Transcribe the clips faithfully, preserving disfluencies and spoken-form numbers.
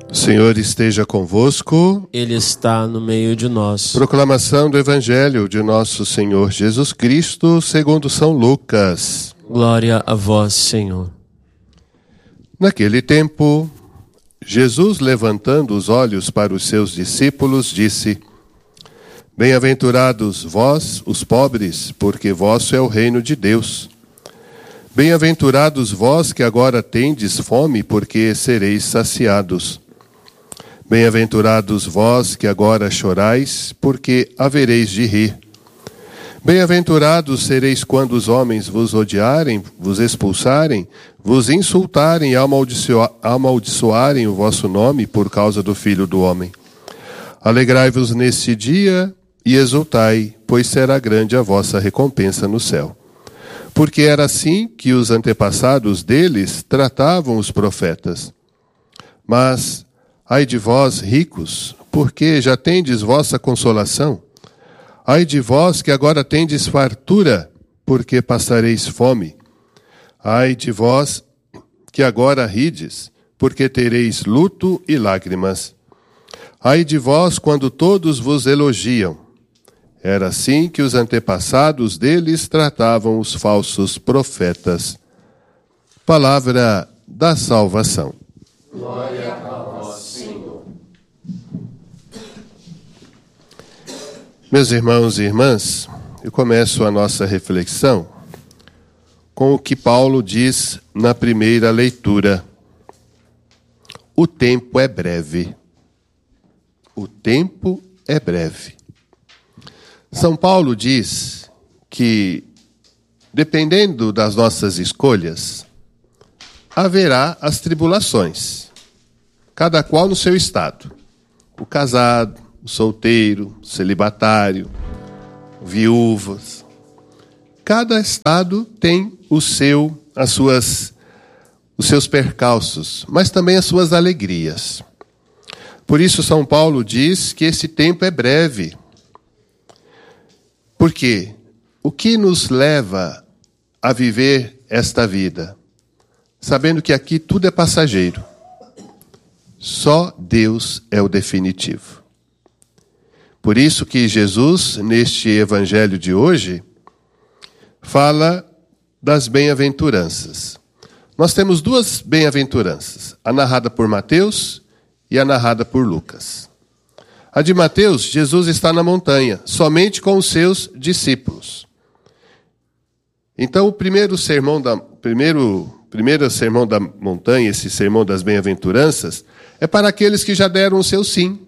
O Senhor esteja convosco. Ele está no meio de nós. Proclamação do Evangelho de nosso Senhor Jesus Cristo, segundo São Lucas. Glória a vós, Senhor. Naquele tempo, Jesus, levantando os olhos para os seus discípulos, disse: Bem-aventurados vós, os pobres, porque vosso é o reino de Deus. Bem-aventurados vós que agora tendes fome, porque sereis saciados. Bem-aventurados vós que agora chorais, porque havereis de rir. Bem-aventurados sereis quando os homens vos odiarem, vos expulsarem, vos insultarem e amaldiçoa- amaldiçoarem o vosso nome por causa do Filho do Homem. Alegrai-vos nesse dia e exultai, pois será grande a vossa recompensa no céu. Porque era assim que os antepassados deles tratavam os profetas. Mas ai de vós, ricos, porque já tendes vossa consolação. Ai de vós que agora tendes fartura, porque passareis fome. Ai de vós que agora rides, porque tereis luto e lágrimas. Ai de vós quando todos vos elogiam. Era assim que os antepassados deles tratavam os falsos profetas. Palavra da salvação. Glória a vós, Senhor. Meus irmãos e irmãs, eu começo a nossa reflexão com o que Paulo diz na primeira leitura. O tempo é breve. O tempo é breve. São Paulo diz que, dependendo das nossas escolhas, haverá as tribulações, cada qual no seu estado. O casado, o solteiro, o celibatário, viúvas. Cada estado tem o seu, as suas, os seus percalços, mas também as suas alegrias. Por isso São Paulo diz que esse tempo é breve. Por quê? O que nos leva a viver esta vida? Sabendo que aqui tudo é passageiro. Só Deus é o definitivo. Por isso que Jesus, neste evangelho de hoje, fala das bem-aventuranças. Nós temos duas bem-aventuranças, a narrada por Mateus e a narrada por Lucas. A de Mateus, Jesus está na montanha, somente com os seus discípulos. Então, o primeiro sermão da, primeiro, primeiro sermão da montanha, esse sermão das bem-aventuranças, é para aqueles que já deram o seu sim.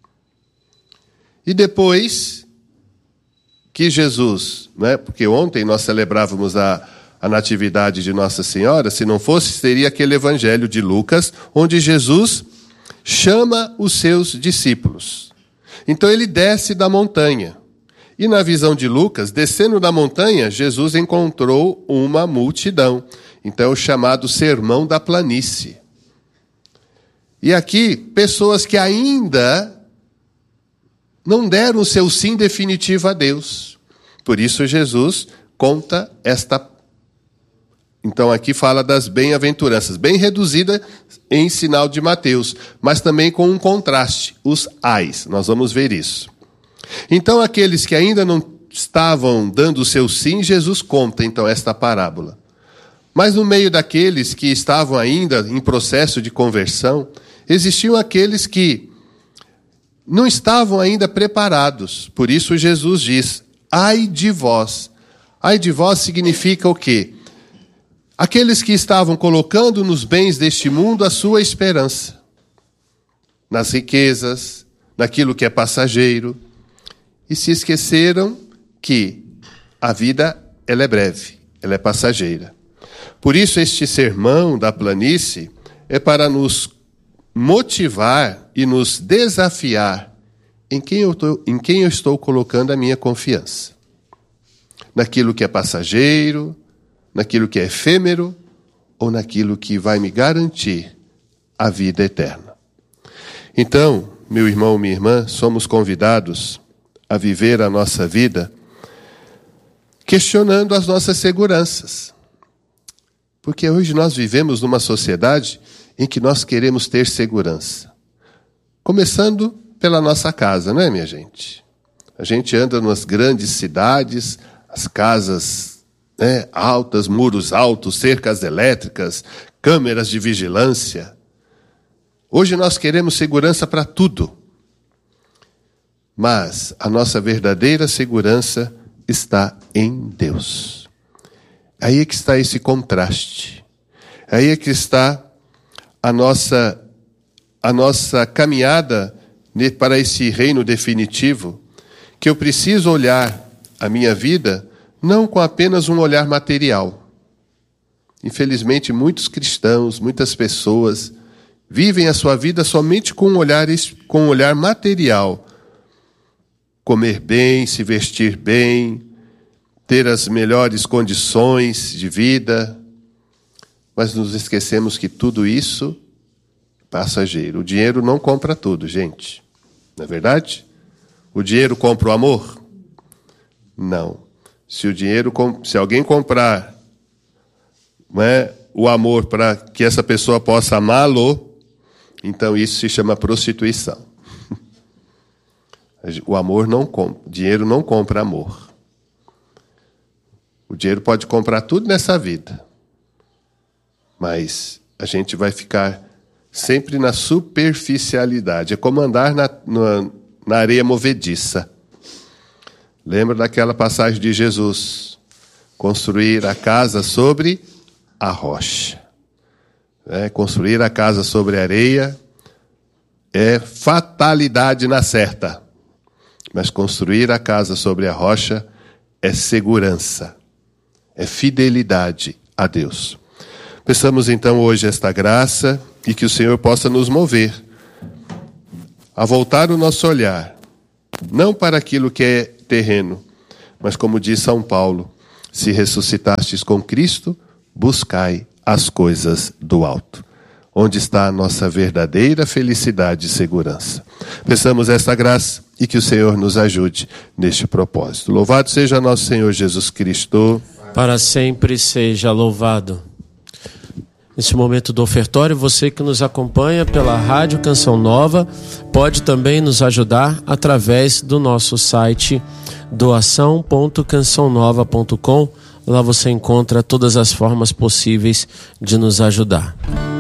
E depois que Jesus, né, porque ontem nós celebrávamos a, a natividade de Nossa Senhora, se não fosse, seria aquele evangelho de Lucas, onde Jesus chama os seus discípulos. Então ele desce da montanha. E na visão de Lucas, descendo da montanha, Jesus encontrou uma multidão. Então é o chamado Sermão da Planície. E aqui, pessoas que ainda não deram o seu sim definitivo a Deus. Por isso Jesus conta esta. Então aqui fala das bem-aventuranças, bem reduzida em sinal de Mateus, mas também com um contraste, os ais. Nós vamos ver isso. Então aqueles que ainda não estavam dando o seu sim, Jesus conta então esta parábola. Mas no meio daqueles que estavam ainda em processo de conversão, existiam aqueles que não estavam ainda preparados. Por isso Jesus diz, ai de vós. Ai de vós significa o quê? Aqueles que estavam colocando nos bens deste mundo a sua esperança. Nas riquezas, naquilo que é passageiro. E se esqueceram que a vida ela é breve, ela é passageira. Por isso este sermão da planície é para nos motivar e nos desafiar em quem eu tô, em quem eu estou colocando a minha confiança. Naquilo que é passageiro, naquilo que é efêmero ou naquilo que vai me garantir a vida eterna. Então, meu irmão, minha irmã, somos convidados a viver a nossa vida questionando as nossas seguranças. Porque hoje nós vivemos numa sociedade em que nós queremos ter segurança. Começando pela nossa casa, não é, minha gente? A gente anda nas grandes cidades, as casas, né, altas, muros altos, cercas elétricas, câmeras de vigilância. Hoje nós queremos segurança para tudo. Mas a nossa verdadeira segurança está em Deus. Aí é que está esse contraste. Aí é que está a nossa, a nossa caminhada para esse reino definitivo, que eu preciso olhar a minha vida não com apenas um olhar material. Infelizmente, muitos cristãos, muitas pessoas vivem a sua vida somente com um olhar, com um olhar material. Comer bem, se vestir bem, ter as melhores condições de vida. Mas nos esquecemos que tudo isso é passageiro. O dinheiro não compra tudo, gente. Não é verdade? O dinheiro compra o amor? Não. Se o dinheiro, se alguém comprar, não é, o amor para que essa pessoa possa amá-lo, então isso se chama prostituição. O amor não compra, o dinheiro não compra amor. O dinheiro pode comprar tudo nessa vida, mas a gente vai ficar sempre na superficialidade. É como andar na, na, na areia movediça. Lembra daquela passagem de Jesus? Construir a casa sobre a rocha. É, construir a casa sobre a areia é fatalidade na certa. Mas construir a casa sobre a rocha é segurança, é fidelidade a Deus. Peçamos então hoje esta graça e que o Senhor possa nos mover a voltar o nosso olhar, não para aquilo que é terreno, mas como diz São Paulo, se ressuscitastes com Cristo, buscai as coisas do alto, onde está a nossa verdadeira felicidade e segurança. Peçamos esta graça e que o Senhor nos ajude neste propósito. Louvado seja nosso Senhor Jesus Cristo. Para sempre seja louvado. Nesse momento do ofertório, você que nos acompanha pela Rádio Canção Nova, pode também nos ajudar através do nosso site doação ponto canção nova ponto com. Lá você encontra todas as formas possíveis de nos ajudar.